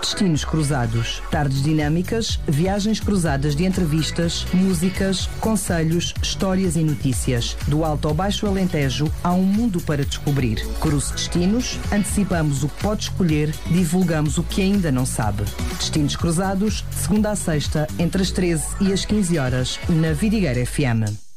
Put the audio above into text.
Destinos cruzados. Tardes dinâmicas, viagens cruzadas de entrevistas, músicas, conselhos, histórias e notícias. Do Alto ao Baixo Alentejo, há um mundo para descobrir. Cruze destinos, antecipamos o que pode escolher, divulgamos o que ainda não sabe. Destinos cruzados, de segunda a sexta, entre as 13 e as 15 horas, na Vidigueira FM.